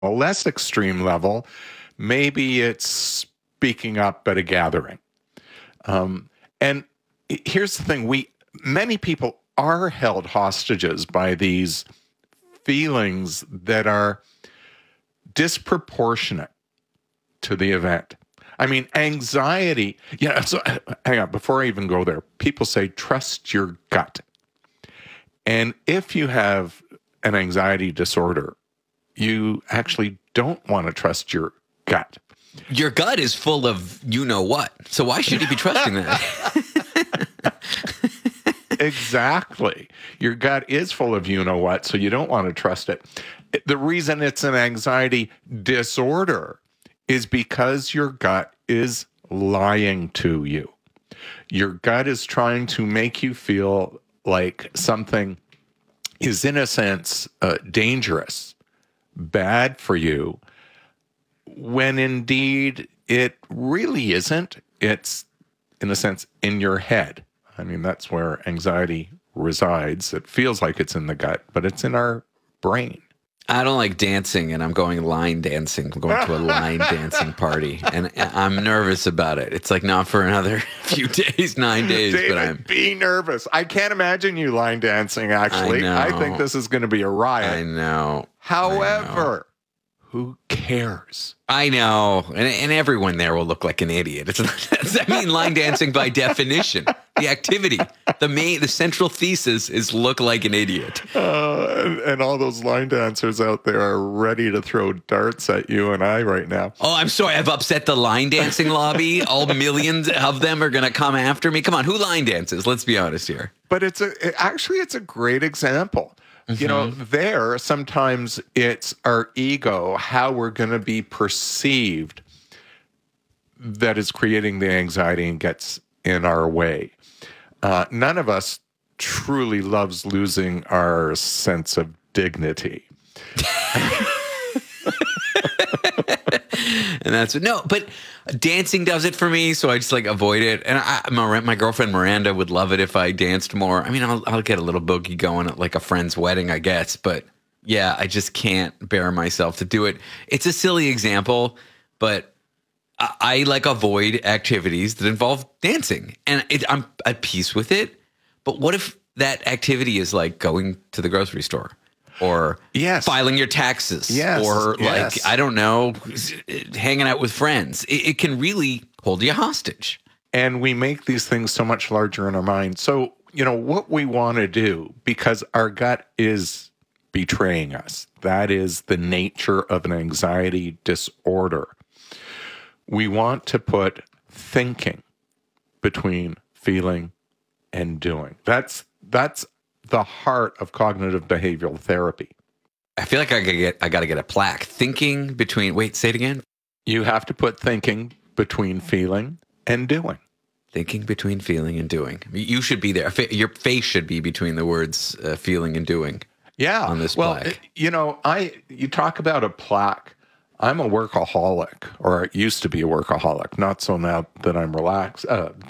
a less extreme level, maybe it's speaking up at a gathering. And here's the thing, many people are held hostages by these feelings that are disproportionate to the event. I mean, anxiety, so hang on, before I even go there, people say, trust your gut. And if you have an anxiety disorder, you actually don't want to trust your gut. Your gut is full of you-know-what, so why should you be trusting that? Exactly. Your gut is full of you-know-what, so you don't want to trust it. The reason it's an anxiety disorder is because your gut is lying to you. Your gut is trying to make you feel like something is, in a sense, dangerous, bad for you, when indeed it really isn't. It's, in a sense, in your head. I mean, that's where anxiety resides. It feels like it's in the gut, but it's in our brain. I don't like dancing, and I'm going line dancing. I'm going to a line dancing party, and I'm nervous about it. It's like not for another few days, 9 days. David, be nervous. I can't imagine you line dancing, actually. I think this is going to be a riot. I know. However, who cares? I know. And everyone there will look like an idiot. Line dancing by definition. The activity, the central thesis is look like an idiot. And all those line dancers out there are ready to throw darts at you and I right now. Oh, I'm sorry. I've upset the line dancing lobby. All millions of them are going to come after me. Come on, who line dances? Let's be honest here. But it's a great example. Mm-hmm. Sometimes it's our ego, how we're going to be perceived, that is creating the anxiety and gets in our way. None of us truly loves losing our sense of dignity. And but dancing does it for me, so I just avoid it. And my girlfriend Miranda would love it if I danced more. I mean, I'll get a little boogie going at a friend's wedding, I guess. But yeah, I just can't bear myself to do it. It's a silly example, but I avoid activities that involve dancing, and I'm at peace with it. But what if that activity is like going to the grocery store? Or filing your taxes, or I don't know, hanging out with friends. It can really hold you hostage. And we make these things so much larger in our mind. So, what we want to do, because our gut is betraying us, that is the nature of an anxiety disorder. We want to put thinking between feeling and doing. That's the heart of cognitive behavioral therapy. I feel like I got to get a plaque. Thinking between, wait, say it again. You have to put thinking between feeling and doing. Thinking between feeling and doing. You should be there. Your face should be between the words feeling and doing. Yeah. On this plaque. You talk about a plaque. I'm a workaholic, or I used to be a workaholic. Not so now that I'm relaxed,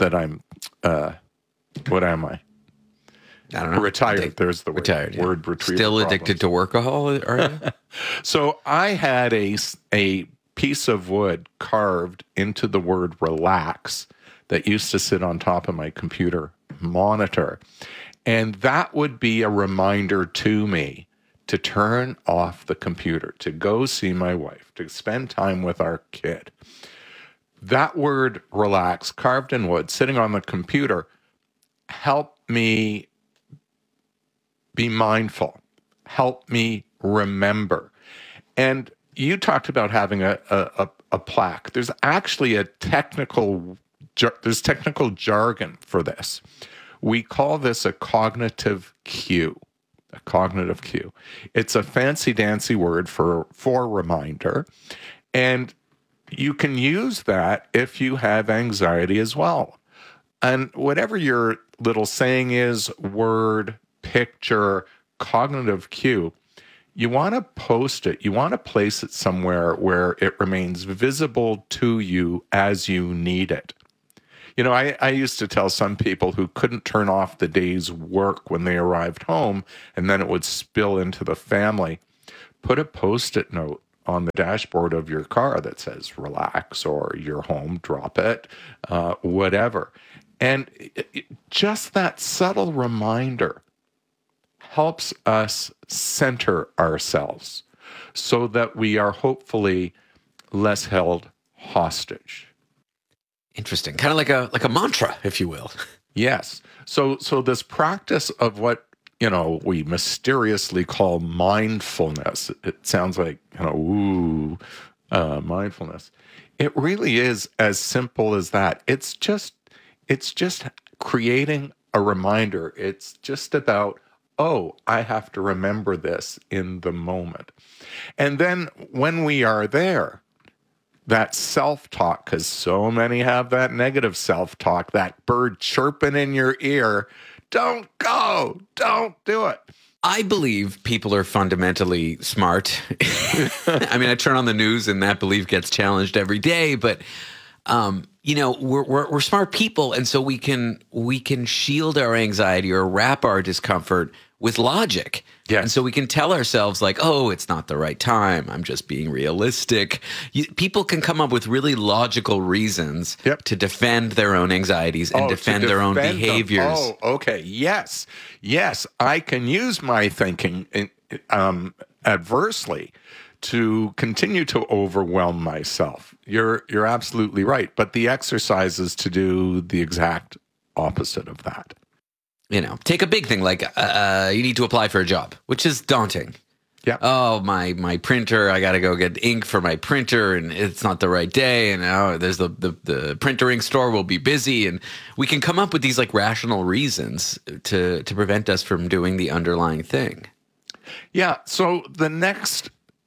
what am I? I don't know. Retired. There's the retired, word retrieval. Still addicted to workahol, are you? So I had a piece of wood carved into the word relax that used to sit on top of my computer monitor. And that would be a reminder to me to turn off the computer, to go see my wife, to spend time with our kid. That word relax, carved in wood, sitting on the computer, helped me be mindful, help me remember. And you talked about having a plaque. There's actually technical jargon for this. We call this a cognitive cue. A cognitive cue. It's a fancy-dancy word for reminder. And you can use that if you have anxiety as well. And whatever your little saying is, word, picture, cognitive cue, you want to post it. You want to place it somewhere where it remains visible to you as you need it. I used to tell some people who couldn't turn off the day's work when they arrived home, and then it would spill into the family, put a Post-it note on the dashboard of your car that says relax, or you're home, drop it, whatever. And just that subtle reminder helps us center ourselves so that we are hopefully less held hostage. Interesting. Kind of like a mantra, if you will. Yes. So this practice of what, we mysteriously call mindfulness. It sounds like, mindfulness. It really is as simple as that. It's just creating a reminder. It's just about, oh, I have to remember this in the moment. And then when we are there, that self-talk, because so many have that negative self-talk, that bird chirping in your ear, don't go, don't do it. I believe people are fundamentally smart. I mean, I turn on the news and that belief gets challenged every day, but we're smart people, and so we can shield our anxiety or wrap our discomfort with logic. Yes. And so we can tell ourselves like, oh, it's not the right time. I'm just being realistic. People can come up with really logical reasons to defend their own anxieties and defend their own behaviors. Oh, okay. Yes. I can use my thinking adversely to continue to overwhelm myself. You're absolutely right. But the exercise is to do the exact opposite of that. Take a big thing like you need to apply for a job, which is daunting. Yeah. Oh, my printer, I got to go get ink for my printer and it's not the right day. And there's the printer ink store will be busy. And we can come up with these like rational reasons to prevent us from doing the underlying thing. Yeah. So the next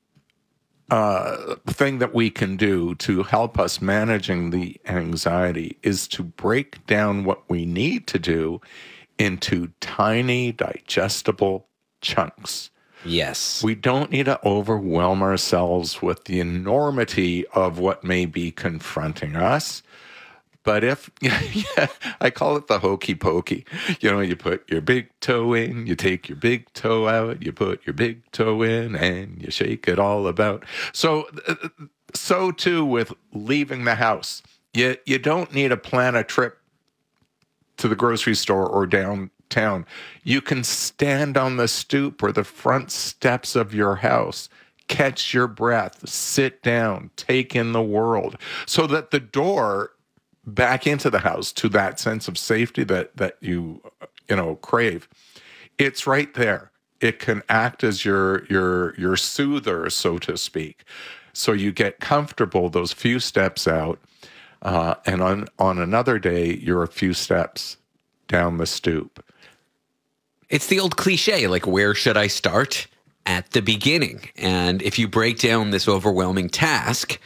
thing that we can do to help us managing the anxiety is to break down what we need to do into tiny, digestible chunks. Yes. We don't need to overwhelm ourselves with the enormity of what may be confronting us. But I call it the hokey pokey. You put your big toe in, you take your big toe out, you put your big toe in, and you shake it all about. So too with leaving the house. You don't need to plan a trip to the grocery store or downtown. You can stand on the stoop or the front steps of your house, catch your breath, sit down, take in the world, so that the door back into the house to that sense of safety that you crave, it's right there. It can act as your soother, so to speak. So you get comfortable those few steps out, and on another day, you're a few steps down the stoop. It's the old cliche, like, where should I start? At the beginning. And if you break down this overwhelming task,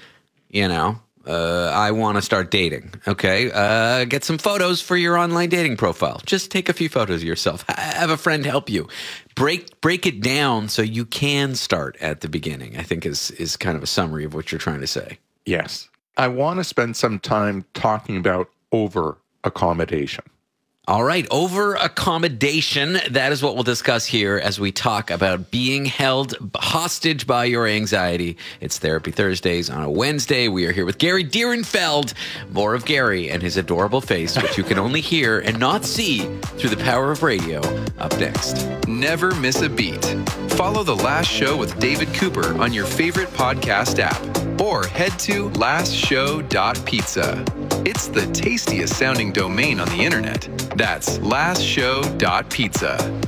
I want to start dating. Okay. Get some photos for your online dating profile. Just take a few photos of yourself. Have a friend help you. Break it down so you can start at the beginning, I think is kind of a summary of what you're trying to say. Yes. I want to spend some time talking about over-accommodation. All right, over-accommodation. That is what we'll discuss here as we talk about being held hostage by your anxiety. It's Therapy Thursdays on a Wednesday. We are here with Gary Dierenfeld. More of Gary and his adorable face, which you can only hear and not see through the power of radio, up next. Never miss a beat. Follow The Last Show with David Cooper on your favorite podcast app, or head to lastshow.pizza. It's the tastiest sounding domain on the internet. That's lastshow.pizza.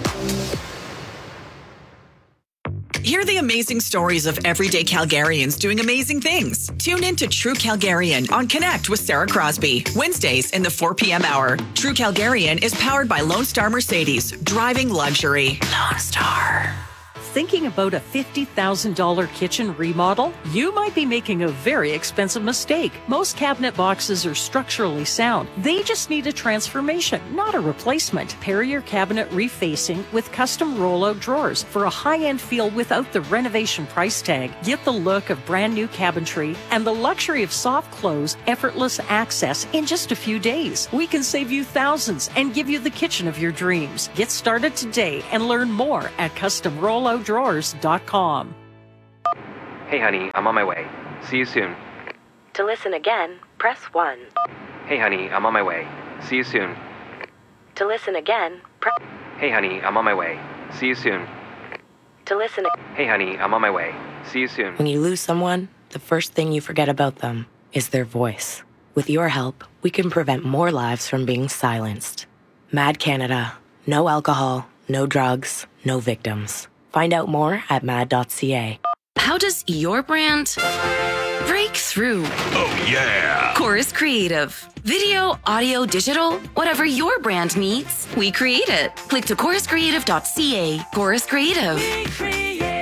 Hear the amazing stories of everyday Calgarians doing amazing things. Tune in to True Calgarian on Connect with Sarah Crosby. Wednesdays in the 4 p.m. hour. True Calgarian is powered by Lone Star Mercedes. Driving luxury. Lone Star. Thinking about a $50,000 kitchen remodel? You might be making a very expensive mistake. Most cabinet boxes are structurally sound. They just need a transformation, not a replacement. Pair your cabinet refacing with custom rollout drawers for a high-end feel without the renovation price tag. Get the look of brand new cabinetry and the luxury of soft close, effortless access in just a few days. We can save you thousands and give you the kitchen of your dreams. Get started today and learn more at customrolloutdrawers.com. Hey honey, I'm on my way. See you soon. To listen again, press 1. Hey honey, I'm on my way. See you soon. To listen again, press... Hey honey, I'm on my way. See you soon. To listen... Hey honey, I'm on my way. See you soon. When you lose someone, the first thing you forget about them is their voice. With your help, we can prevent more lives from being silenced. Mad Canada. No alcohol, no drugs, no victims. Find out more at mad.ca. How does your brand break through? Oh, yeah. Chorus Creative. Video, audio, digital, whatever your brand needs, we create it. Click to choruscreative.ca. Chorus Creative.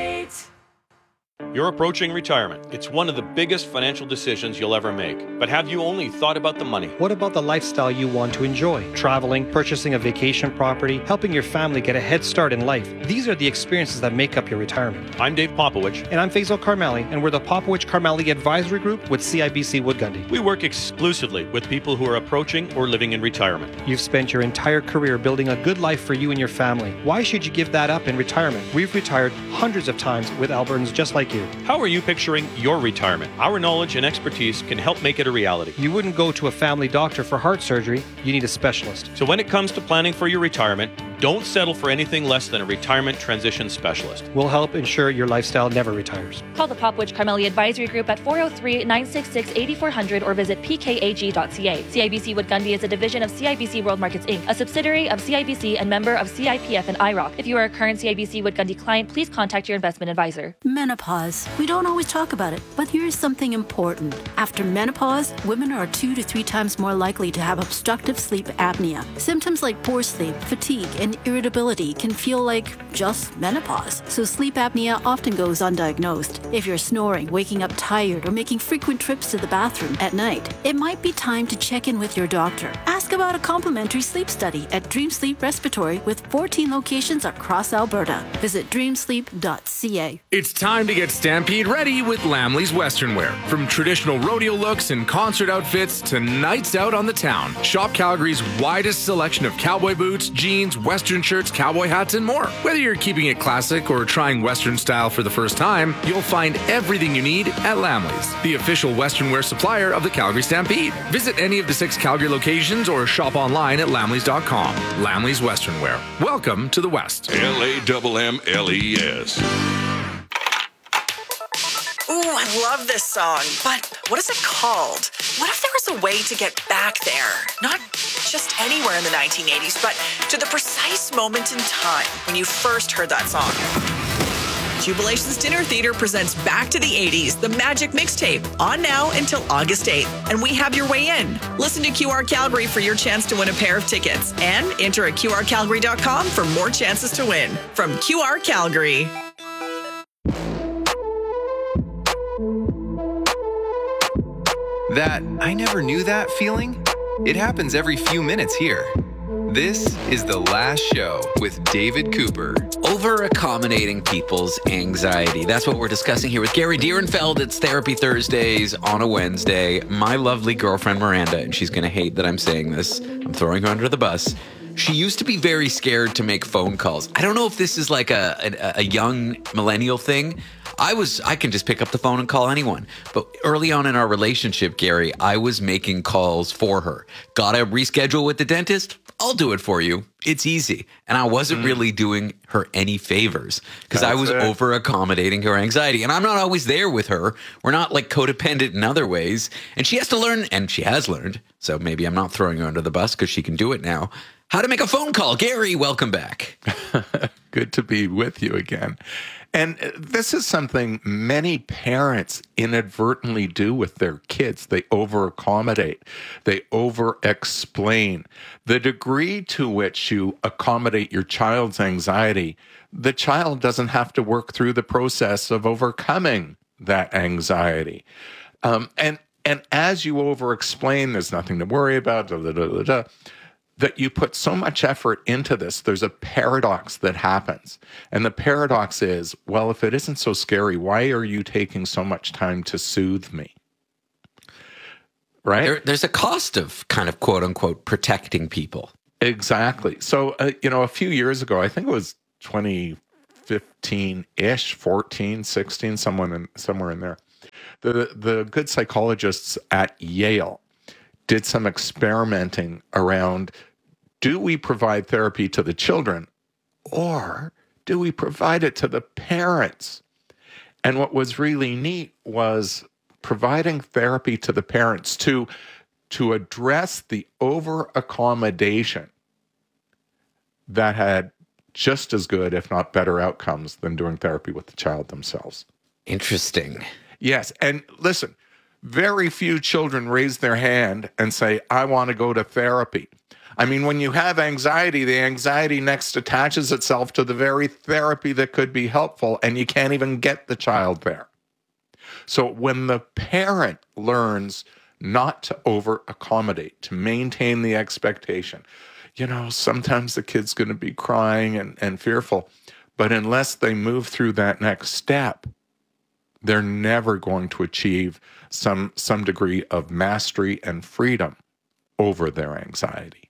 You're approaching retirement. It's one of the biggest financial decisions you'll ever make. But have you only thought about the money? What about the lifestyle you want to enjoy? Traveling, purchasing a vacation property, helping your family get a head start in life. These are the experiences that make up your retirement. I'm Dave Popowich. And I'm Faisal Karmali, and we're the Popowich Karmali Advisory Group with CIBC Wood Gundy. We work exclusively with people who are approaching or living in retirement. You've spent your entire career building a good life for you and your family. Why should you give that up in retirement? We've retired hundreds of times with Albertans just like you. How are you picturing your retirement? Our knowledge and expertise can help make it a reality. You wouldn't go to a family doctor for heart surgery. You need a specialist. So when it comes to planning for your retirement, don't settle for anything less than a retirement transition specialist. We'll help ensure your lifestyle never retires. Call the Popowich Karmali Advisory Group at 403-966-8400 or visit pkag.ca. CIBC Wood Gundy is a division of CIBC World Markets Inc., a subsidiary of CIBC and member of CIPF and IROC. If you are a current CIBC Wood Gundy client, please contact your investment advisor. Menopause. We don't always talk about it, but here is something important. After menopause, women are 2 to 3 times more likely to have obstructive sleep apnea. Symptoms like poor sleep, fatigue, and irritability can feel like just menopause. So sleep apnea often goes undiagnosed. If you're snoring, waking up tired, or making frequent trips to the bathroom at night, it might be time to check in with your doctor. Ask about a complimentary sleep study at Dream Sleep Respiratory with 14 locations across Alberta. Visit dreamsleep.ca. It's time to get Stampede ready with Lamley's Western Wear. From traditional rodeo looks and concert outfits to nights out on the town, shop Calgary's widest selection of cowboy boots, jeans, Western shirts, cowboy hats, and more. Whether you're keeping it classic or trying Western style for the first time, you'll find everything you need at Lamley's, the official Western wear supplier of the Calgary Stampede. Visit any of the 6 Calgary locations or shop online at lamleys.com. Lamley's Western Wear. Welcome to the West. LAMMLES. Ooh, I love this song, but what is it called? What if there was a way to get back there? Not just anywhere in the 1980s, but to the precise moment in time when you first heard that song. Jubilation's Dinner Theater presents Back to the 80s, the Magic Mixtape, on now until August 8th. And we have your way in. Listen to QR Calgary for your chance to win a pair of tickets. And enter at qrcalgary.com for more chances to win. From QR Calgary. That I never knew that feeling? It happens every few minutes here. This is The Last Show with David Cooper. Over accommodating people's anxiety. That's what we're discussing here with Gary Dierenfeld. It's Therapy Thursdays on a Wednesday. My lovely girlfriend Miranda, and she's going to hate that I'm saying this. I'm throwing her under the bus. She used to be very scared to make phone calls. I don't know if this is like a young millennial thing. I can just pick up the phone and call anyone. But early on in our relationship, Gary, I was making calls for her. Gotta reschedule with the dentist? I'll do it for you. It's easy. And I wasn't really doing her any favors because I was over accommodating her anxiety. And I'm not always there with her. We're not like codependent in other ways. And she has to learn, and she has learned. So maybe I'm not throwing her under the bus because she can do it now. How to make a phone call. Gary, welcome back. Good to be with you again. And this is something many parents inadvertently do with their kids. They over-accommodate. They over-explain. The degree to which you accommodate your child's anxiety, the child doesn't have to work through the process of overcoming that anxiety. And as you over-explain, there's nothing to worry about, that you put so much effort into this, there's a paradox that happens. And the paradox is, well, if it isn't so scary, why are you taking so much time to soothe me? Right? There's a cost of kind of quote unquote protecting people. Exactly. So, a few years ago, I think it was 2015 15-ish, 14, 16, somewhere in there. The good psychologists at Yale did some experimenting around, do we provide therapy to the children or do we provide it to the parents? And what was really neat was providing therapy to the parents to address the over-accommodation that had just as good, if not better, outcomes than doing therapy with the child themselves. Interesting. Yes. And listen, very few children raise their hand and say, I want to go to therapy. I mean, when you have anxiety, the anxiety next attaches itself to the very therapy that could be helpful, and you can't even get the child there. So when the parent learns not to over-accommodate, to maintain the expectation, sometimes the kid's going to be crying and fearful, but unless they move through that next step, they're never going to achieve some degree of mastery and freedom over their anxiety.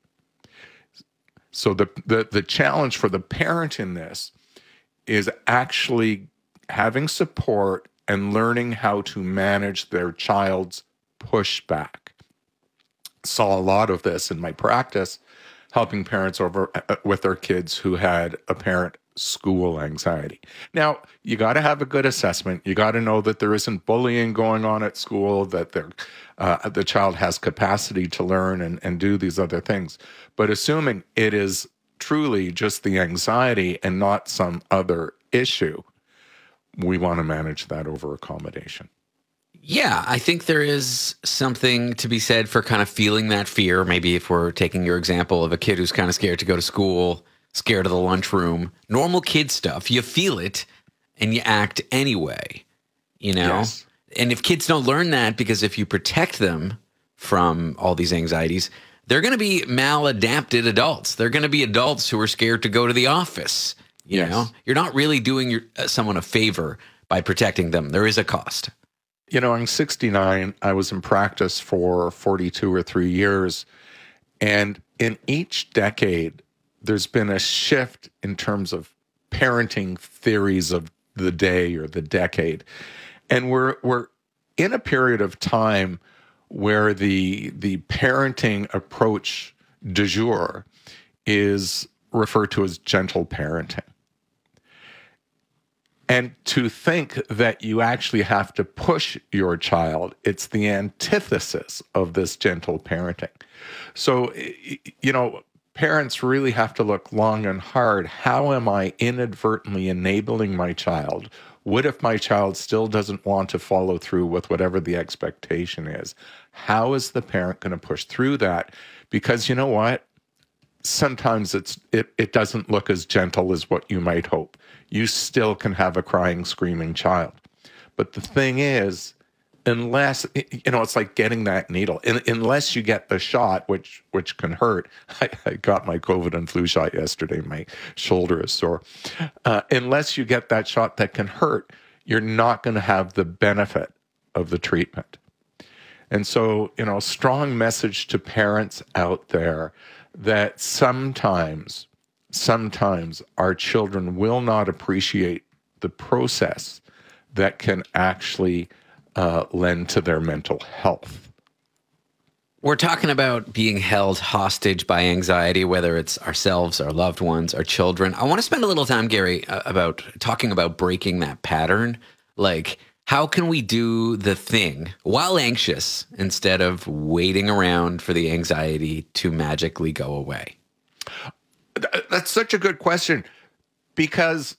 So the challenge for the parent in this is actually having support and learning how to manage their child's pushback. Saw a lot of this in my practice, helping parents with their kids who had apparent school anxiety. Now, you got to have a good assessment. You got to know that there isn't bullying going on at school, that the child has capacity to learn and do these other things. But assuming it is truly just the anxiety and not some other issue, we want to manage that over accommodation. Yeah, I think there is something to be said for kind of feeling that fear. Maybe if we're taking your example of a kid who's kind of scared to go to school, scared of the lunchroom, normal kid stuff, you feel it and you act anyway, Yes. And if kids don't learn that, because if you protect them from all these anxieties, they're going to be maladapted adults. They're going to be adults who are scared to go to the office. You know, you're not really doing someone a favor by protecting them. There is a cost. I'm 69. I was in practice for 42 or 3 years. And in each decade, there's been a shift in terms of parenting theories of the day or the decade. And we're in a period of time where the parenting approach du jour is referred to as gentle parenting. And to think that you actually have to push your child, it's the antithesis of this gentle parenting. So, parents really have to look long and hard. How am I inadvertently enabling my child? What if my child still doesn't want to follow through with whatever the expectation is? How is the parent going to push through that? Because you know what? Sometimes it doesn't look as gentle as what you might hope. You still can have a crying, screaming child. But the thing is, unless, it's like getting that needle. Unless you get the shot, which can hurt. I got my COVID and flu shot yesterday. My shoulder is sore. Unless you get that shot that can hurt, you're not going to have the benefit of the treatment. And so, strong message to parents out there that sometimes our children will not appreciate the process that can actually lend to their mental health. We're talking about being held hostage by anxiety, whether it's ourselves, our loved ones, our children. I want to spend a little time, Gary, about talking about breaking that pattern. Like, how can we do the thing while anxious instead of waiting around for the anxiety to magically go away? That's such a good question, because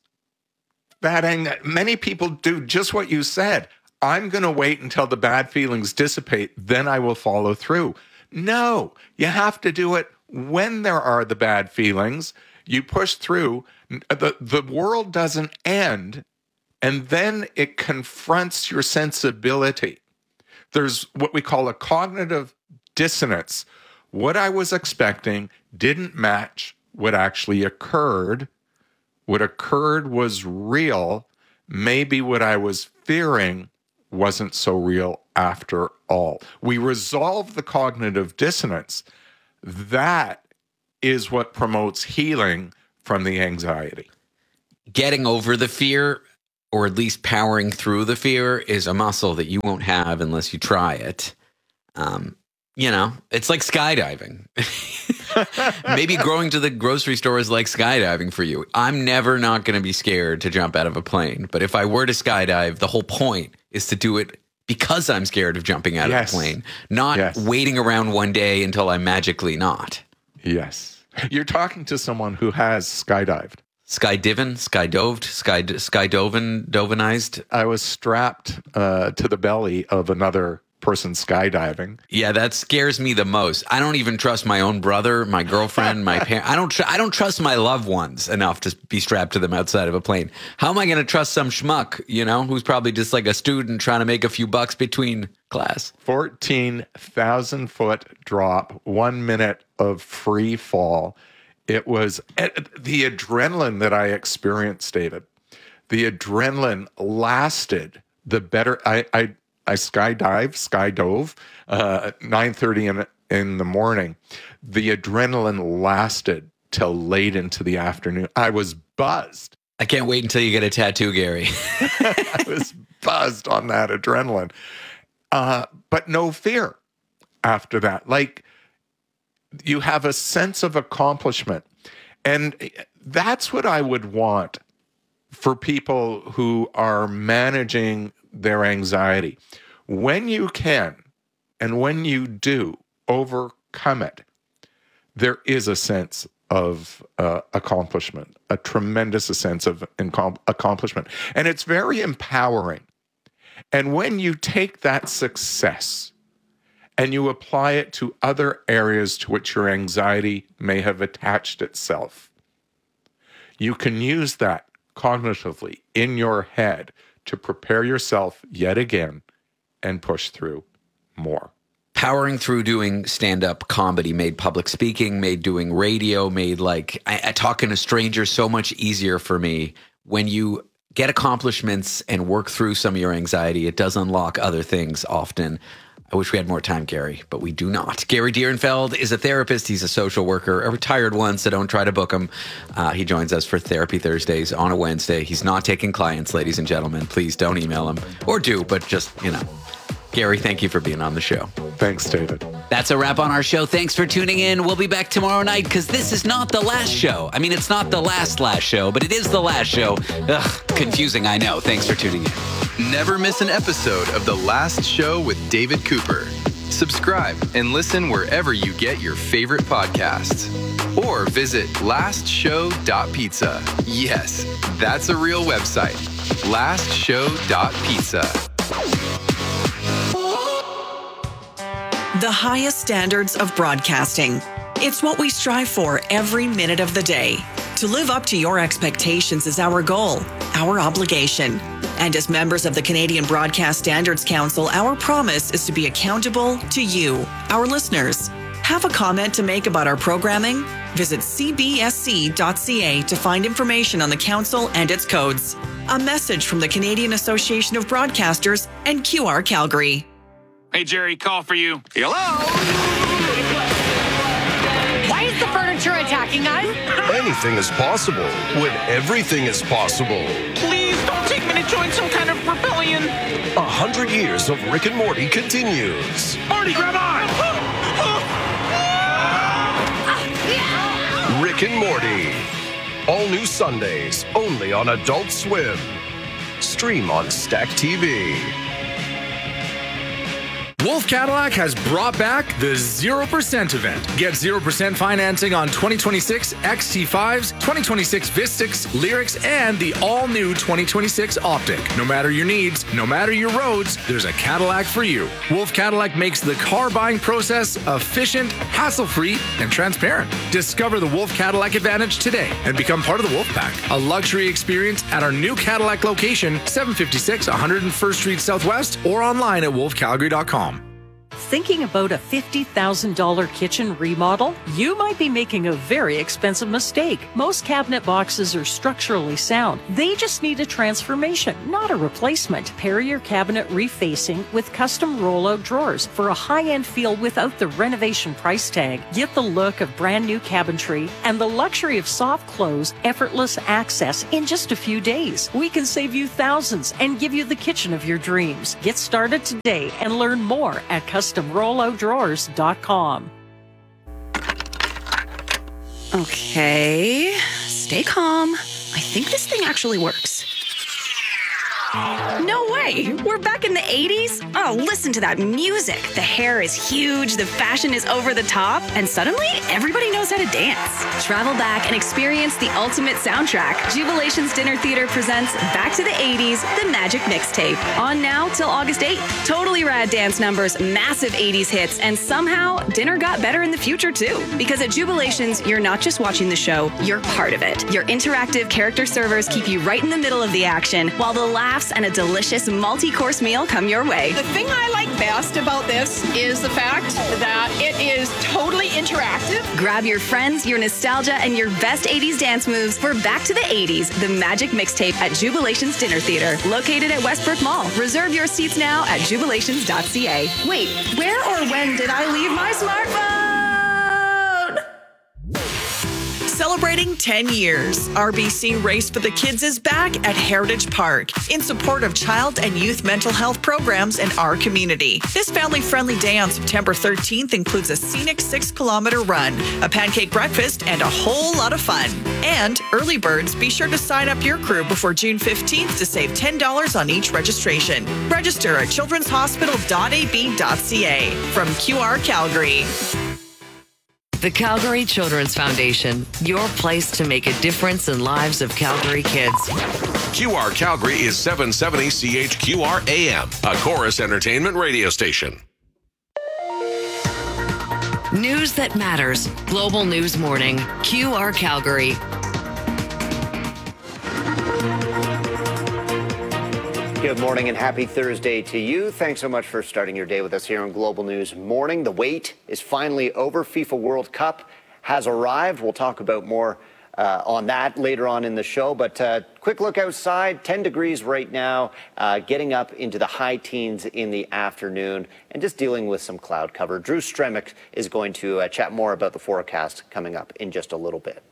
many people do just what you said. I'm going to wait until the bad feelings dissipate, then I will follow through. No, you have to do it when there are the bad feelings. You push through. The world doesn't end, and then it confronts your sensibility. There's what we call a cognitive dissonance. What I was expecting didn't match what actually occurred. What occurred was real. Maybe what I was fearing wasn't so real after all. We resolve the cognitive dissonance. That is what promotes healing from the anxiety. getting over the fear, or at least powering through the fear, is a muscle that you won't have unless you try it. It's like skydiving. Maybe going to the grocery store is like skydiving for you. I'm never not going to be scared to jump out of a plane. But if I were to skydive, the whole point is to do it because I'm scared of jumping out of a plane, not waiting around one day until I'm magically not. Yes. You're talking to someone who has skydived. Skydovenized. I was strapped to the belly of another person skydiving. Yeah, that scares me the most. I don't even trust my own brother, my girlfriend, my parents. I don't trust my loved ones enough to be strapped to them outside of a plane. How am I going to trust some schmuck, who's probably just like a student trying to make a few bucks between class? 14,000 foot drop, 1 minute of free fall. It was the adrenaline that I experienced, David. The adrenaline lasted the better. I skydove, 9:30 in the morning. The adrenaline lasted till late into the afternoon. I was buzzed. I can't wait until you get a tattoo, Gary. I was buzzed on that adrenaline. But no fear after that. Like, you have a sense of accomplishment. And that's what I would want for people who are managing their anxiety. When you can, and when you do overcome it, there is a sense of accomplishment, a tremendous sense of accomplishment. And it's very empowering. And when you take that success and you apply it to other areas to which your anxiety may have attached itself, you can use that cognitively in your head to prepare yourself yet again and push through more. Powering through doing stand-up comedy made public speaking, made doing radio, made talking to strangers so much easier for me. When you get accomplishments and work through some of your anxiety, it does unlock other things often. I wish we had more time, Gary, but we do not. Gary Dierenfeld is a therapist. He's a social worker, a retired one, so don't try to book him. He joins us for Therapy Thursdays on a Wednesday. He's not taking clients, ladies and gentlemen. Please don't email him. Or do, but just, Gary, thank you for being on the show. Thanks, David. That's a wrap on our show. Thanks for tuning in. We'll be back tomorrow night because this is not the last show. I mean, it's not the last show, but it is the last show. Ugh, confusing, I know. Thanks for tuning in. Never miss an episode of The Last Show with David Cooper. Subscribe and listen wherever you get your favorite podcasts. Or visit lastshow.pizza. Yes, that's a real website. lastshow.pizza. The highest standards of broadcasting. It's what we strive for every minute of the day. To live up to your expectations is our goal, our obligation. And as members of the Canadian Broadcast Standards Council, our promise is to be accountable to you, our listeners. Have a comment to make about our programming? Visit cbsc.ca to find information on the council and its codes. A message from the Canadian Association of Broadcasters and QR Calgary. Hey, Jerry, call for you. Hello? Why is the furniture attacking us? Anything is possible when everything is possible. Please don't take me to join some kind of rebellion. 100 years of Rick and Morty continues. Morty, grab on! Rick and Morty. All new Sundays, only on Adult Swim. Stream on Stack TV. Wolf Cadillac has brought back the 0% event. Get 0% financing on 2026 XT5s, 2026 Vistix, Lyrics, and the all-new 2026 Optic. No matter your needs, no matter your roads, there's a Cadillac for you. Wolf Cadillac makes the car buying process efficient, hassle-free, and transparent. Discover the Wolf Cadillac Advantage today and become part of the Wolf Pack. A luxury experience at our new Cadillac location, 756 101st Street Southwest, or online at wolfcalgary.com. Thinking about a $50,000 kitchen remodel? You might be making a very expensive mistake. Most cabinet boxes are structurally sound. They just need a transformation, not a replacement. Pair your cabinet refacing with custom rollout drawers for a high-end feel without the renovation price tag. Get the look of brand new cabinetry and the luxury of soft close, effortless access in just a few days. We can save you thousands and give you the kitchen of your dreams. Get started today and learn more at customrolloutdrawers.com. Okay, stay calm. I think this thing actually works. No way! We're back in the 80s? Oh, listen to that music. The hair is huge, the fashion is over the top, and suddenly everybody knows how to dance. Travel back and experience the ultimate soundtrack. Jubilation's Dinner Theater presents Back to the 80s, The Magic Mixtape. On now till August 8th. Totally rad dance numbers, massive 80s hits, and somehow dinner got better in the future too. Because at Jubilation's, you're not just watching the show, you're part of it. Your interactive character servers keep you right in the middle of the action, while the laughs and a delicious multi-course meal come your way. The thing I like best about this is the fact that it is totally interactive. Grab your friends, your nostalgia, and your best 80s dance moves for Back to the 80s, The Magic Mixtape at Jubilation's Dinner Theater, located at Westbrook Mall. Reserve your seats now at jubilations.ca. Wait, where or when did I leave my smartphone? Celebrating 10 years, RBC Race for the Kids is back at Heritage Park in support of child and youth mental health programs in our community. This family-friendly day on September 13th includes a scenic 6-kilometer run, a pancake breakfast, and a whole lot of fun. And early birds, be sure to sign up your crew before June 15th to save $10 on each registration. Register at childrenshospital.ab.ca. From QR Calgary. The Calgary Children's Foundation, your place to make a difference in lives of Calgary kids. QR Calgary is 770 CHQR AM, a Chorus Entertainment radio station. News that matters. Global News Morning. QR Calgary. Good morning and happy Thursday to you. Thanks so much for starting your day with us here on Global News Morning. The wait is finally over. FIFA World Cup has arrived. We'll talk about more on that later on in the show. But quick look outside, 10 degrees right now, getting up into the high teens in the afternoon and just dealing with some cloud cover. Drew Stremick is going to chat more about the forecast coming up in just a little bit.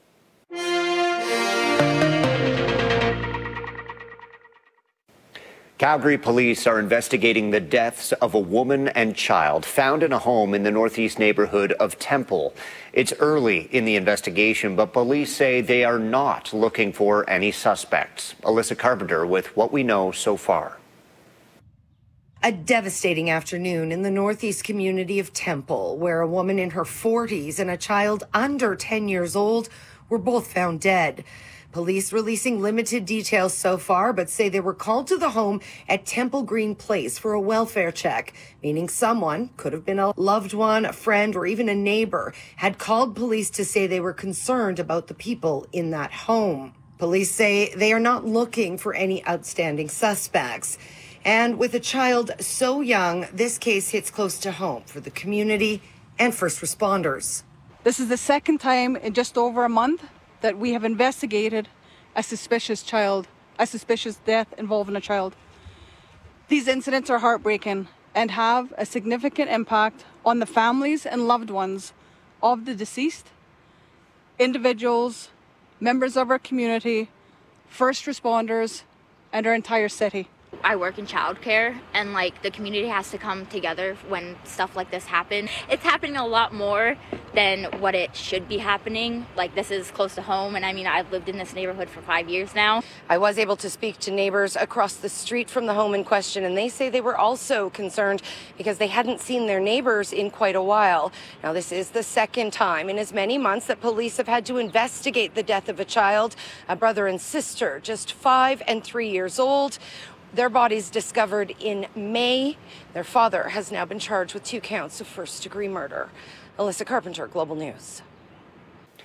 Calgary police are investigating the deaths of a woman and child found in a home in the northeast neighborhood of Temple. It's early in the investigation, but police say they are not looking for any suspects. Alyssa Carpenter with what we know so far. A devastating afternoon in the northeast community of Temple, where a woman in her 40s and a child under 10 years old were both found dead. Police releasing limited details so far, but say they were called to the home at Temple Green Place for a welfare check, meaning someone, could have been a loved one, a friend, or even a neighbor, had called police to say they were concerned about the people in that home. Police say they are not looking for any outstanding suspects. And with a child so young, this case hits close to home for the community and first responders. This is the second time in just over a month that we have investigated a suspicious death involving a child. These incidents are heartbreaking and have a significant impact on the families and loved ones of the deceased, individuals, members of our community, first responders, and our entire city. I work in childcare, and the community has to come together when stuff like this happens. It's happening a lot more than what it should be happening. This is close to home, and I've lived in this neighborhood for 5 years now. I was able to speak to neighbors across the street from the home in question, and they say they were also concerned because they hadn't seen their neighbors in quite a while. Now, this is the second time in as many months that police have had to investigate the death of a child, a brother and sister, just 5 and 3 years old. Their bodies discovered in May. Their father has now been charged with 2 counts of first-degree murder. Alyssa Carpenter, Global News.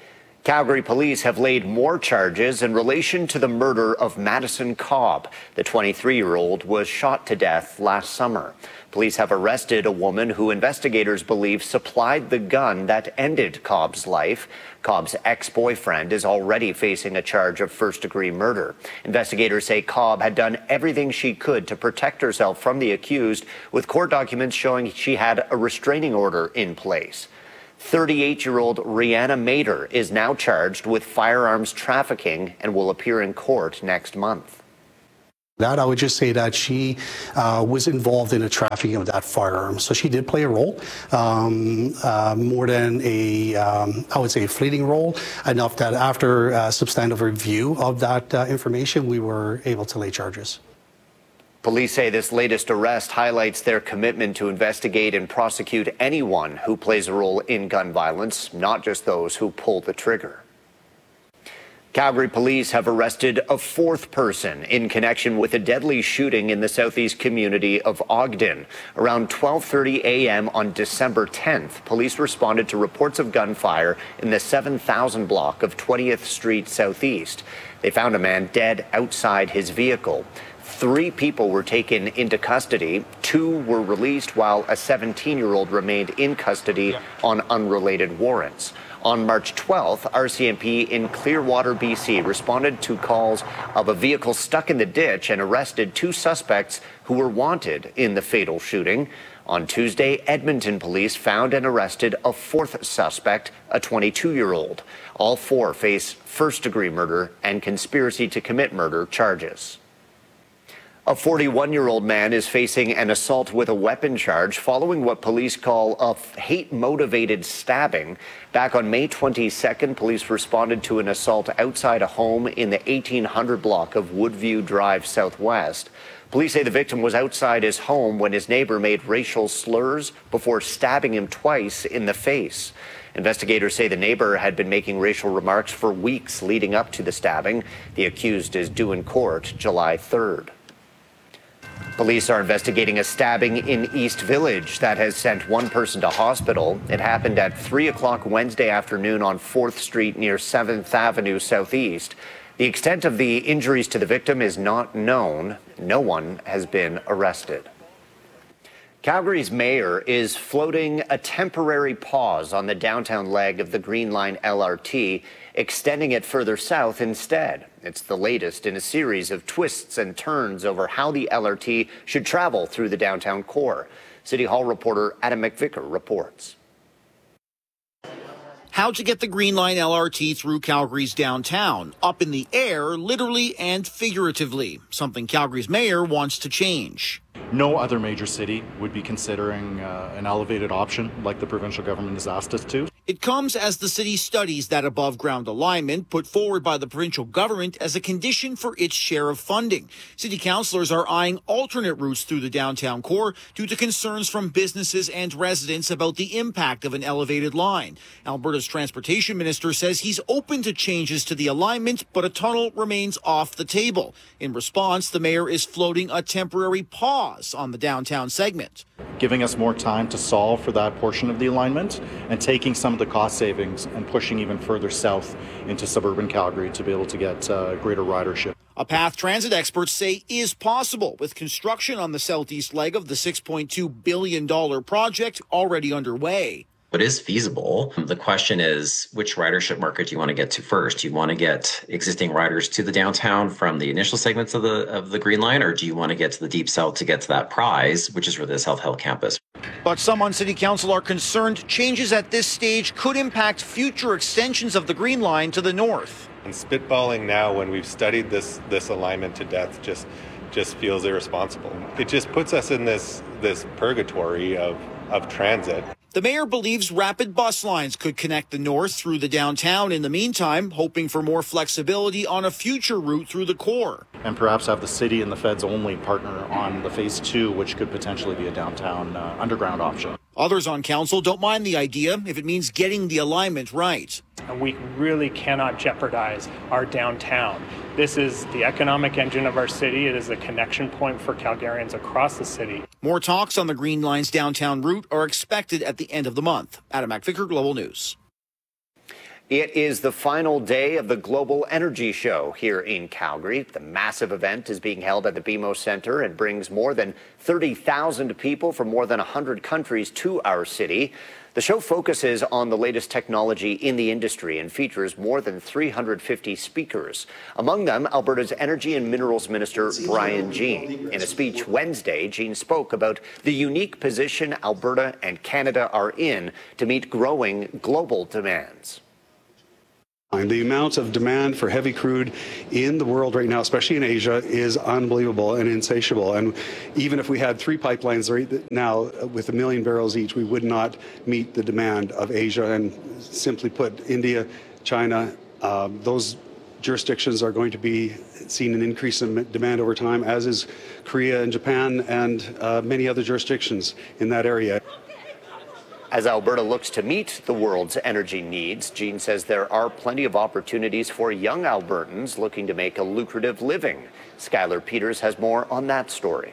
Calgary police have laid more charges in relation to the murder of Madison Cobb. The 23-year-old was shot to death last summer. Police have arrested a woman who investigators believe supplied the gun that ended Cobb's life. Cobb's ex-boyfriend is already facing a charge of first-degree murder. Investigators say Cobb had done everything she could to protect herself from the accused, with court documents showing she had a restraining order in place. 38-year-old Rihanna Mader is now charged with firearms trafficking and will appear in court next month. I would just say that she was involved in the trafficking of that firearm. So she did play a role, more than I would say a fleeting role, enough that after a substantive review of that information, we were able to lay charges. Police say this latest arrest highlights their commitment to investigate and prosecute anyone who plays a role in gun violence, not just those who pull the trigger. Calgary police have arrested a fourth person in connection with a deadly shooting in the southeast community of Ogden. Around 12:30 a.m. on December 10th, police responded to reports of gunfire in the 7000 block of 20th Street Southeast. They found a man dead outside his vehicle. 3 people were taken into custody. 2 were released while a 17-year-old remained in custody on unrelated warrants. On March 12th, RCMP in Clearwater, BC responded to calls of a vehicle stuck in the ditch and arrested 2 suspects who were wanted in the fatal shooting. On Tuesday, Edmonton police found and arrested a 4th suspect, a 22-year-old. All 4 face first-degree murder and conspiracy to commit murder charges. A 41-year-old man is facing an assault with a weapon charge following what police call a hate-motivated stabbing. Back on May 22nd, police responded to an assault outside a home in the 1800 block of Woodview Drive Southwest. Police say the victim was outside his home when his neighbor made racial slurs before stabbing him twice in the face. Investigators say the neighbor had been making racial remarks for weeks leading up to the stabbing. The accused is due in court July 3rd. Police are investigating a stabbing in East Village that has sent 1 person to hospital. It happened at 3 o'clock Wednesday afternoon on 4th Street near 7th Avenue Southeast. The extent of the injuries to the victim is not known. No one has been arrested. Calgary's mayor is floating a temporary pause on the downtown leg of the Green Line LRT, extending it further south instead. It's the latest in a series of twists and turns over how the LRT should travel through the downtown core. City Hall reporter Adam McVicker reports. How to get the Green Line LRT through Calgary's downtown, up in the air, literally and figuratively, something Calgary's mayor wants to change. No other major city would be considering an elevated option like the provincial government has asked us to. It comes as the city studies that above-ground alignment put forward by the provincial government as a condition for its share of funding. City councillors are eyeing alternate routes through the downtown core due to concerns from businesses and residents about the impact of an elevated line. Alberta's transportation minister says he's open to changes to the alignment, but a tunnel remains off the table. In response, the mayor is floating a temporary pause on the downtown segment, giving us more time to solve for that portion of the alignment and taking some of the cost savings and pushing even further south into suburban Calgary to be able to get greater ridership. A path transit experts say is possible with construction on the southeast leg of the $6.2 billion project already underway. What is feasible? The question is, which ridership market do you want to get to first? Do you want to get existing riders to the downtown from the initial segments of the Green Line, or do you want to get to the deep south to get to that prize, which is for the South Hill campus? But some on City Council are concerned changes at this stage could impact future extensions of the Green Line to the north. And spitballing now when we've studied this alignment to death just feels irresponsible. It just puts us in this purgatory of transit. The mayor believes rapid bus lines could connect the north through the downtown in the meantime, hoping for more flexibility on a future route through the core. And perhaps have the city and the feds only partner on the phase 2, which could potentially be a downtown underground option. Others on council don't mind the idea if it means getting the alignment right. We really cannot jeopardize our downtown. This is the economic engine of our city. It is a connection point for Calgarians across the city. More talks on the Green Line's downtown route are expected at the end of the month. Adam McVicker, Global News. It is the final day of the Global Energy Show here in Calgary. The massive event is being held at the BMO Centre and brings more than 30,000 people from more than 100 countries to our city. The show focuses on the latest technology in the industry and features more than 350 speakers. Among them, Alberta's Energy and Minerals Minister Brian Jean. In a speech Wednesday, Jean spoke about the unique position Alberta and Canada are in to meet growing global demands. The amount of demand for heavy crude in the world right now, especially in Asia, is unbelievable and insatiable. And even if we had 3 pipelines right now with 1 million barrels each, we would not meet the demand of Asia. And simply put, India, China, those jurisdictions are going to be seeing an increase in demand over time, as is Korea and Japan and many other jurisdictions in that area. As Alberta looks to meet the world's energy needs, Jean says there are plenty of opportunities for young Albertans looking to make a lucrative living. Skylar Peters has more on that story.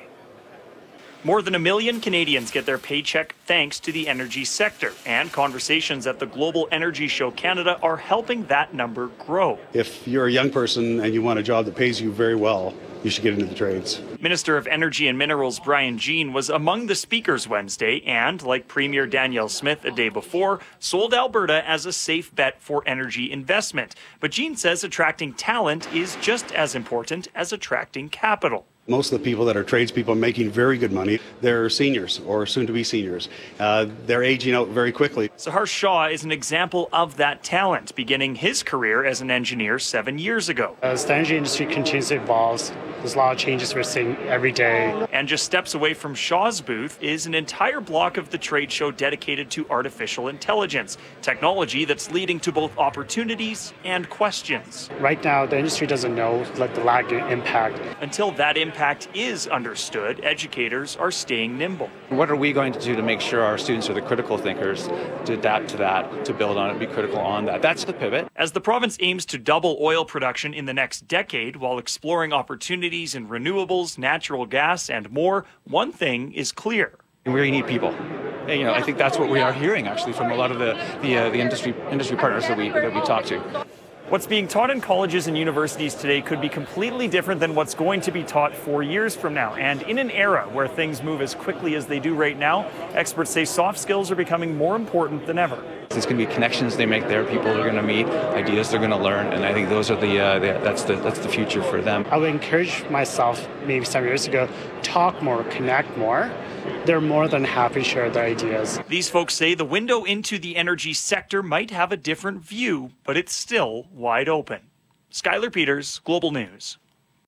More than 1 million Canadians get their paycheck thanks to the energy sector, and conversations at the Global Energy Show Canada are helping that number grow. If you're a young person and you want a job that pays you very well, you should get into the trades. Minister of Energy and Minerals Brian Jean was among the speakers Wednesday and, like Premier Danielle Smith a day before, sold Alberta as a safe bet for energy investment. But Jean says attracting talent is just as important as attracting capital. Most of the people that are tradespeople are making very good money. They're seniors or soon to be seniors. They're aging out very quickly. Sahar Shah is an example of that talent, beginning his career as an engineer 7 years ago. As the energy industry continues to evolve, there's a lot of changes we're seeing every day. And just steps away from Shaw's booth is an entire block of the trade show dedicated to artificial intelligence, technology that's leading to both opportunities and questions. Right now, the industry doesn't know the lagging impact. Until that impact is understood, educators are staying nimble. What are we going to do to make sure our students are the critical thinkers, to adapt to that, to build on it, be critical on that? That's the pivot. As the province aims to double oil production in the next decade while exploring opportunities in renewables, natural gas, and more, one thing is clear. We really need people. And, I think that's what we are hearing actually from a lot of the industry partners that we talk to. What's being taught in colleges and universities today could be completely different than what's going to be taught 4 years from now. And in an era where things move as quickly as they do right now, experts say soft skills are becoming more important than ever. It's going to be connections they make there, people they're going to meet, ideas they're going to learn, and I think those are that's the future for them. I would encourage myself maybe some years ago, talk more, connect more. They're more than happy to share their ideas. These folks say the window into the energy sector might have a different view, but it's still wide open. Skylar Peters, Global News.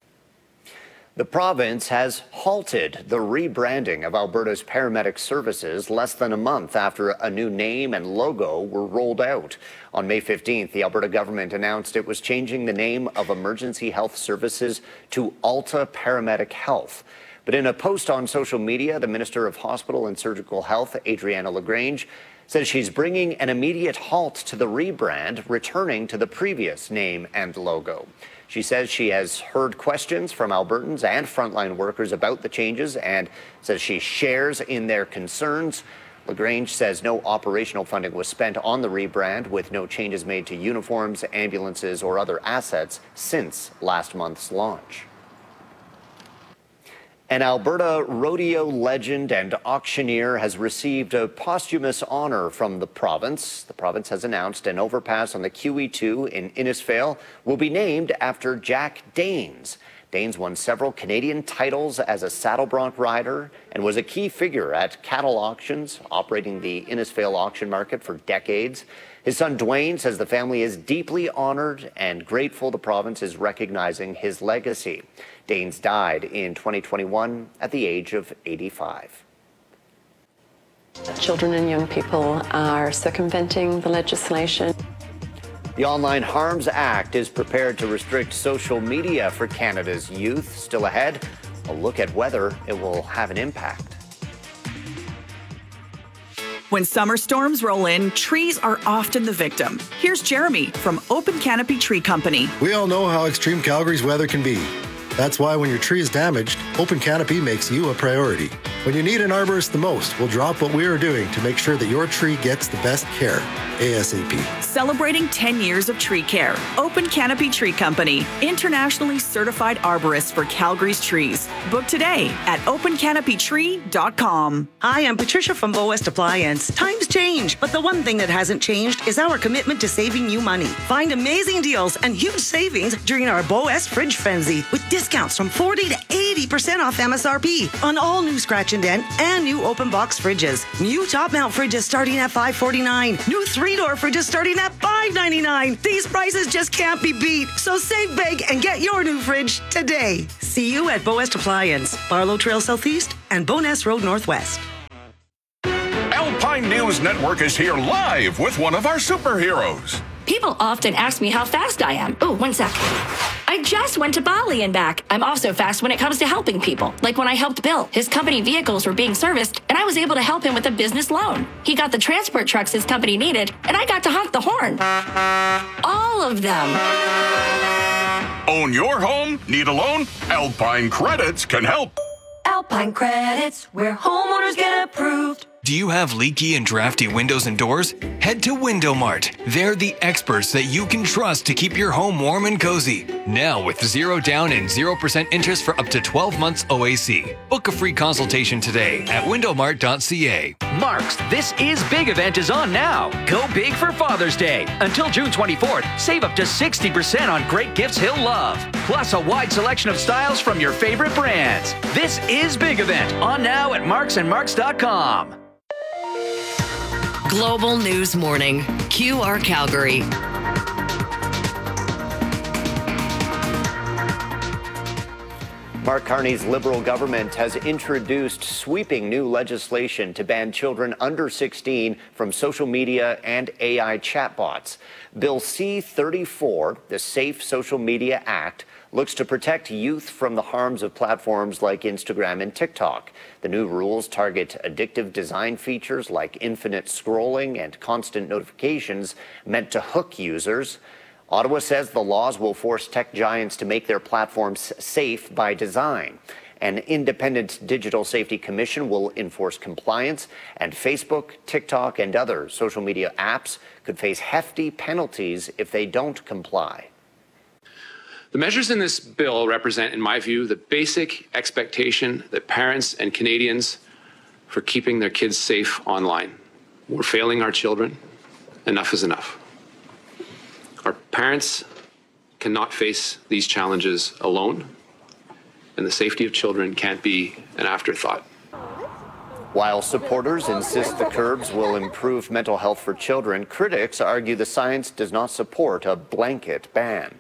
The province has halted the rebranding of Alberta's paramedic services less than a month after a new name and logo were rolled out. On May 15th, the Alberta government announced it was changing the name of Emergency Health Services to Alta Paramedic Health. But in a post on social media, the Minister of Hospital and Surgical Health, Adriana LaGrange, says she's bringing an immediate halt to the rebrand, returning to the previous name and logo. She says she has heard questions from Albertans and frontline workers about the changes and says she shares in their concerns. LaGrange says no operational funding was spent on the rebrand, with no changes made to uniforms, ambulances, or other assets since last month's launch. An Alberta rodeo legend and auctioneer has received a posthumous honor from the province. The province has announced an overpass on the QE2 in Innisfail will be named after Jack Danes. Danes won several Canadian titles as a saddle bronc rider and was a key figure at cattle auctions, operating the Innisfail auction market for decades. His son Dwayne says the family is deeply honored and grateful the province is recognizing his legacy. Danes died in 2021 at the age of 85. Children and young people are circumventing the legislation. The Online Harms Act is prepared to restrict social media for Canada's youth. Still ahead, a look at whether it will have an impact. When summer storms roll in, trees are often the victim. Here's Jeremy from Open Canopy Tree Company. We all know how extreme Calgary's weather can be. That's why when your tree is damaged, Open Canopy makes you a priority. When you need an arborist the most, we'll drop what we are doing to make sure that your tree gets the best care ASAP. Celebrating 10 years of tree care. Open Canopy Tree Company, internationally certified arborist for Calgary's trees. Book today at opencanopytree.com. Hi, I'm Patricia from Bow West Appliance. Times change, but the one thing that hasn't changed is our commitment to saving you money. Find amazing deals and huge savings during our Bow West Fridge Frenzy with discounts from 40 to 80% off MSRP on all new scratch and dent and new open box fridges. New top mount fridges starting at $549. New 3-door fridges starting at $599. These prices just can't be beat. So save big and get your new fridge today. See you at Bow West Appliance, Barlow Trail Southeast and Boness Road Northwest. Alpine News Network is here live with one of our superheroes. People often ask me how fast I am. Oh, one sec. I just went to Bali and back. I'm also fast when it comes to helping people. Like when I helped Bill. His company vehicles were being serviced, and I was able to help him with a business loan. He got the transport trucks his company needed, and I got to honk the horn. All of them. Own your home? Need a loan? Alpine Credits can help. Alpine Credits, where homeowners get approved. Do you have leaky and drafty windows and doors? Head to Window Mart. They're the experts that you can trust to keep your home warm and cozy. Now with 0 down and 0% interest for up to 12 months OAC. Book a free consultation today at windowmart.ca. Mark's This Is Big event is on now. Go big for Father's Day. Until June 24th, save up to 60% on great gifts he'll love. Plus a wide selection of styles from your favorite brands. This Is Big event on now at marksandmarks.com. Global News Morning, QR Calgary. Mark Carney's Liberal government has introduced sweeping new legislation to ban children under 16 from social media and AI chatbots. Bill C-34, the Safe Social Media Act, looks to protect youth from the harms of platforms like Instagram and TikTok. The new rules target addictive design features like infinite scrolling and constant notifications meant to hook users. Ottawa says the laws will force tech giants to make their platforms safe by design. An independent digital safety commission will enforce compliance, and Facebook, TikTok, and other social media apps could face hefty penalties if they don't comply. The measures in this bill represent, in my view, the basic expectation that parents and Canadians for keeping their kids safe online. We're failing our children. Enough is enough. Our parents cannot face these challenges alone, and the safety of children can't be an afterthought. While supporters insist the curbs will improve mental health for children, critics argue the science does not support a blanket ban.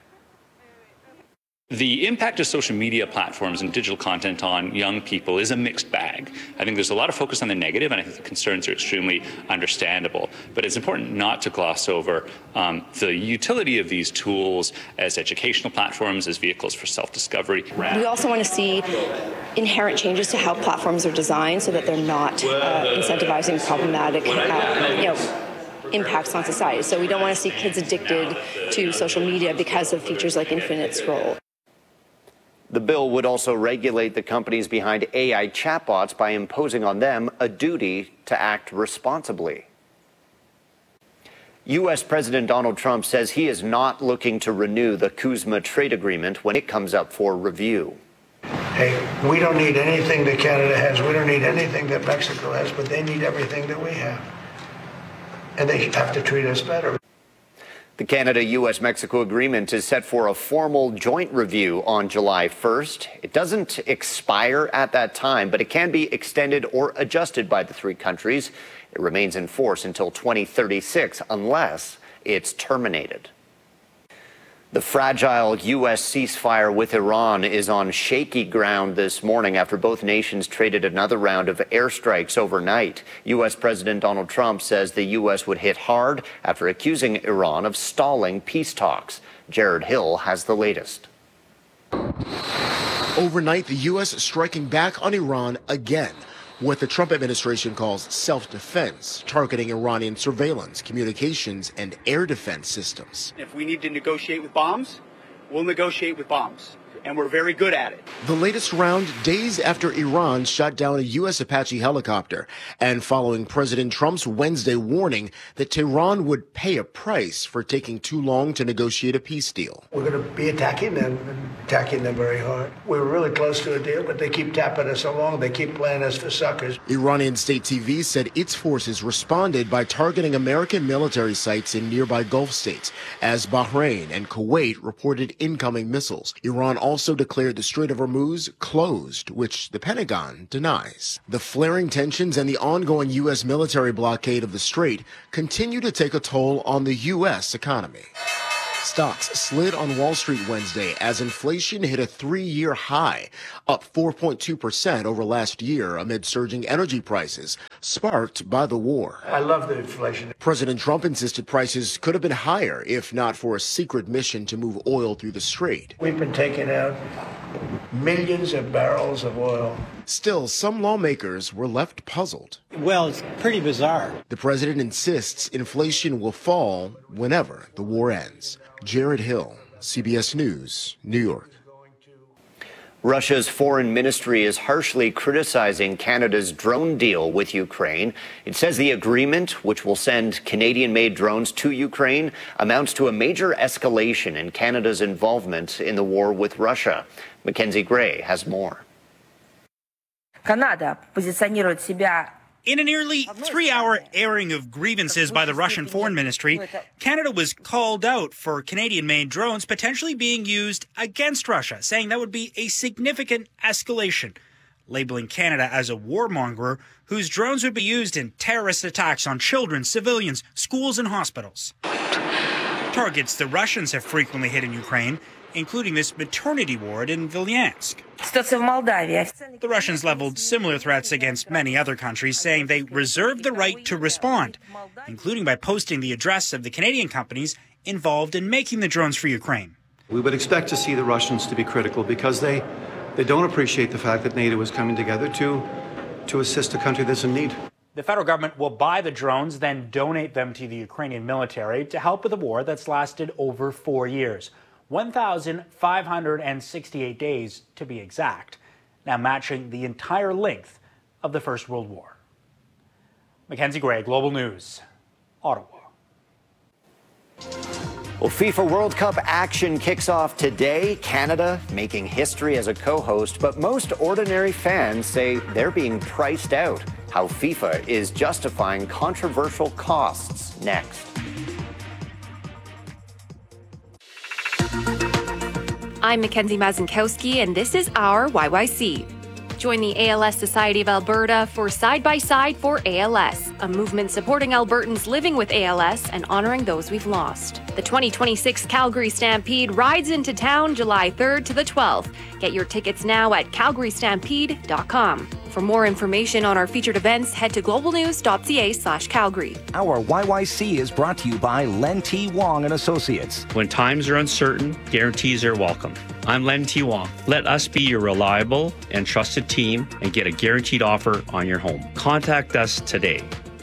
The impact of social media platforms and digital content on young people is a mixed bag. I think there's a lot of focus on the negative, and I think the concerns are extremely understandable. But it's important not to gloss over the utility of these tools as educational platforms, as vehicles for self-discovery. We also want to see inherent changes to how platforms are designed so that they're not incentivizing problematic impacts on society. So we don't want to see kids addicted to social media because of features like infinite scroll. The bill would also regulate the companies behind AI chatbots by imposing on them a duty to act responsibly. U.S. President Donald Trump says he is not looking to renew the CUSMA trade agreement when it comes up for review. Hey, we don't need anything that Canada has. We don't need anything that Mexico has, but they need everything that we have. And they have to treat us better. The Canada-U.S.-Mexico agreement is set for a formal joint review on July 1st. It doesn't expire at that time, but it can be extended or adjusted by the three countries. It remains in force until 2036 unless it's terminated. The fragile U.S. ceasefire with Iran is on shaky ground this morning after both nations traded another round of airstrikes overnight. U.S. President Donald Trump says the U.S. would hit hard after accusing Iran of stalling peace talks. Jared Hill has the latest. Overnight, the U.S. striking back on Iran again, what the Trump administration calls self-defense, targeting Iranian surveillance, communications, and air defense systems. If we need to negotiate with bombs, we'll negotiate with bombs. and we're very good at it. The latest round days after Iran shot down a U.S. Apache helicopter and following President Trump's Wednesday warning that Tehran would pay a price for taking too long to negotiate a peace deal. We're going to be attacking them very hard. We were really close to a deal, but they keep tapping us along. They keep playing us for suckers. Iranian state TV said its forces responded by targeting American military sites in nearby Gulf states, as Bahrain and Kuwait reported incoming missiles. Iran also declared the Strait of Hormuz closed, which the Pentagon denies. The flaring tensions and the ongoing U.S. military blockade of the strait continue to take a toll on the U.S. economy. Stocks slid on Wall Street Wednesday as inflation hit a 3-year high, up 4.2% over last year amid surging energy prices, sparked by the war. I love the inflation. President Trump insisted prices could have been higher if not for a secret mission to move oil through the strait. We've been taking out millions of barrels of oil. Still, some lawmakers were left puzzled. Well, it's pretty bizarre. The president insists inflation will fall whenever the war ends. Jared Hill, CBS News, New York. Russia's foreign ministry is harshly criticizing Canada's drone deal with Ukraine. It says the agreement, which will send Canadian-made drones to Ukraine, amounts to a major escalation in Canada's involvement in the war with Russia. Mackenzie Gray has more. Canada позиционирует себя. In a nearly 3-hour airing of grievances by the Russian Foreign Ministry, Canada was called out for Canadian-made drones potentially being used against Russia, saying that would be a significant escalation, labeling Canada as a warmonger whose drones would be used in terrorist attacks on children, civilians, schools, and hospitals. Targets the Russians have frequently hit in Ukraine, including this maternity ward in Vilyansk. The Russians leveled similar threats against many other countries, saying they reserve the right to respond, including by posting the address of the Canadian companies involved in making the drones for Ukraine. We would expect to see the Russians to be critical because they don't appreciate the fact that NATO is coming together to assist a country that's in need. The federal government will buy the drones, then donate them to the Ukrainian military to help with a war that's lasted over 4 years. 1,568 days to be exact, now matching the entire length of the First World War. Mackenzie Gray, Global News, Ottawa. Well, FIFA World Cup action kicks off today. Canada making history as a co-host, but most ordinary fans say they're being priced out. How FIFA is justifying controversial costs next. I'm Mackenzie Mazinkowski, and this is our YYC. Join the ALS Society of Alberta for Side by Side for ALS, a movement supporting Albertans living with ALS and honoring those we've lost. The 2026 Calgary Stampede rides into town July 3rd to the 12th. Get your tickets now at calgarystampede.com. For more information on our featured events, head to globalnews.ca/Calgary. Our YYC is brought to you by Len T. Wong and Associates. When times are uncertain, guarantees are welcome. I'm Len T. Wong. Let us be your reliable and trusted team and get a guaranteed offer on your home. Contact us today.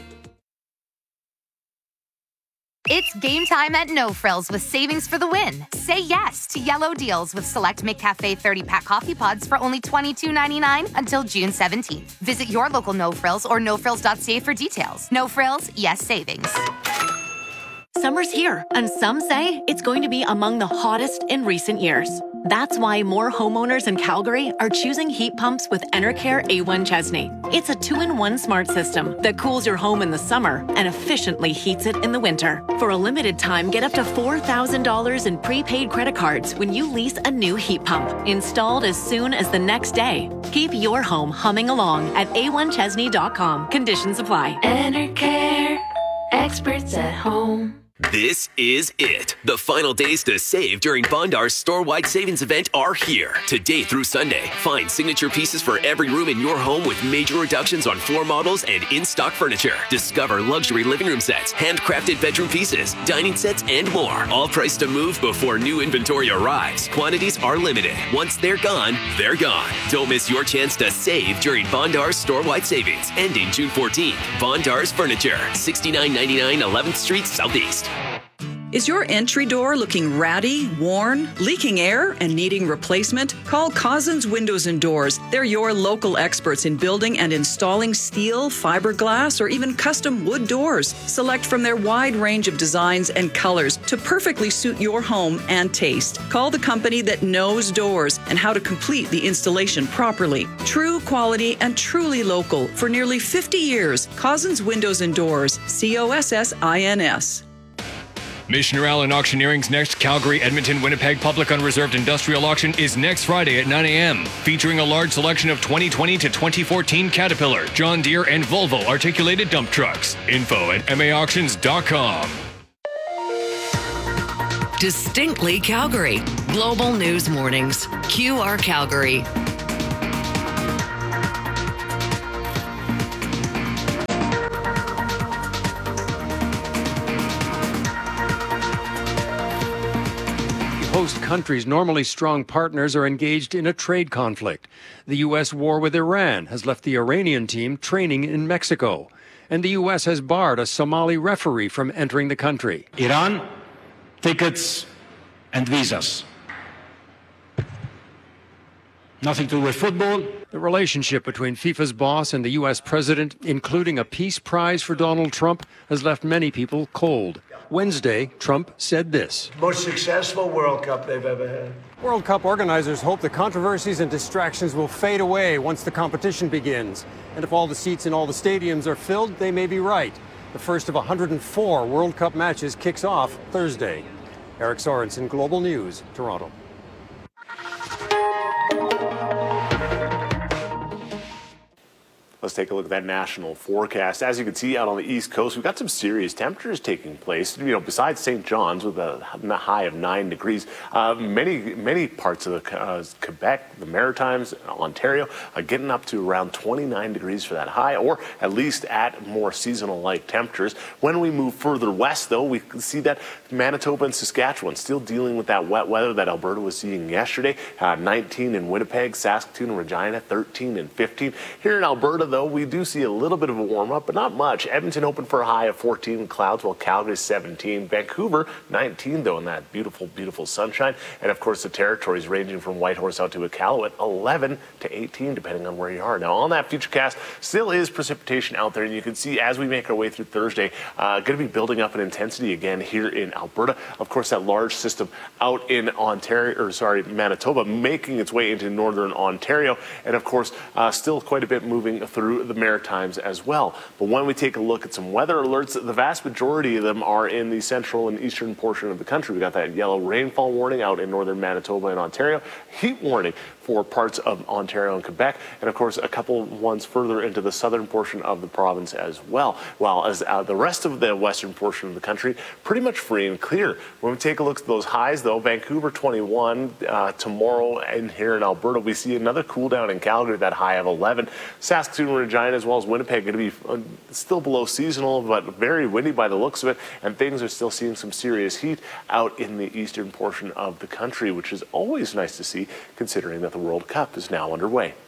It's game time at No Frills with savings for the win. Say yes to yellow deals with select McCafe 30-pack coffee pods for only $22.99 until June 17th. Visit your local No Frills or nofrills.ca for details. No Frills, yes savings. Summer's here, and some say it's going to be among the hottest in recent years. That's why more homeowners in Calgary are choosing heat pumps with Enercare A1 Chesney. It's a 2-in-1 smart system that cools your home in the summer and efficiently heats it in the winter. For a limited time, get up to $4,000 in prepaid credit cards when you lease a new heat pump, installed as soon as the next day. Keep your home humming along at a1chesney.com. Conditions apply. Enercare, experts at home. This is it. The final days to save during Bondar's store-wide savings event are here. Today through Sunday, find signature pieces for every room in your home with major reductions on floor models and in-stock furniture. Discover luxury living room sets, handcrafted bedroom pieces, dining sets, and more. All priced to move before new inventory arrives. Quantities are limited. Once they're gone, they're gone. Don't miss your chance to save during Bondar's store-wide savings, ending June 14th. Bondar's Furniture, $69.99 11th Street Southeast. Is your entry door looking ratty, worn, leaking air, and needing replacement? Call Cousins Windows and Doors. They're your local experts in building and installing steel, fiberglass, or even custom wood doors. Select from their wide range of designs and colors to perfectly suit your home and taste. Call the company that knows doors and how to complete the installation properly. True quality and truly local for nearly 50 years. Cousins Windows and Doors. COSSINS. Missioner Allen Auctioneering's next Calgary, Edmonton, Winnipeg Public Unreserved Industrial Auction is next Friday at 9 a.m., featuring a large selection of 2020 to 2014 Caterpillar, John Deere, and Volvo articulated dump trucks. Info at maauctions.com. Distinctly Calgary. Global News Mornings. QR Calgary. Host countries, normally strong partners, are engaged in a trade conflict. The U.S. war with Iran has left the Iranian team training in Mexico. And the U.S. has barred a Somali referee from entering the country. Iran, tickets and visas. Nothing to do with football. The relationship between FIFA's boss and the U.S. president, including a peace prize for Donald Trump, has left many people cold. Wednesday, Trump said this. Most successful World Cup they've ever had. World Cup organizers hope the controversies and distractions will fade away once the competition begins. And if all the seats in all the stadiums are filled, they may be right. The first of 104 World Cup matches kicks off Thursday. Eric Sorensen, Global News, Toronto. Let's take a look at that national forecast. As you can see out on the East Coast, we've got some serious temperatures taking place. Besides St. John's with a high of 9 degrees, many parts of Quebec, the Maritimes, Ontario are getting up to around 29 degrees for that high, or at least at more seasonal-like temperatures. When we move further west, though, we can see that Manitoba and Saskatchewan still dealing with that wet weather that Alberta was seeing yesterday. 19 in Winnipeg, Saskatoon and Regina, 13 and 15. Here in Alberta, though, we do see a little bit of a warm-up, but not much. Edmonton hoping for a high of 14 in clouds, while Calgary 17. Vancouver 19, though, in that beautiful, beautiful sunshine. And, of course, the territories ranging from Whitehorse out to Iqaluit, 11 to 18, depending on where you are. Now, on that futurecast, still is precipitation out there, and you can see as we make our way through Thursday, going to be building up in intensity again here in Alberta. Of course, that large system out in Manitoba, making its way into northern Ontario, and, of course, still quite a bit moving through the Maritimes as well. But when we take a look at some weather alerts, the vast majority of them are in the central and eastern portion of the country. We got that yellow rainfall warning out in northern Manitoba and Ontario, heat warning for parts of Ontario and Quebec, and of course a couple ones further into the southern portion of the province as well, while as the rest of the western portion of the country pretty much free and clear. When we take a look at those highs, though, Vancouver 21 tomorrow, and here in Alberta we see another cool down in Calgary, that high of 11. Saskatoon and Regina as well as Winnipeg going to be still below seasonal, but very windy by the looks of it, and things are still seeing some serious heat out in the eastern portion of the country, which is always nice to see considering that the World Cup is now underway.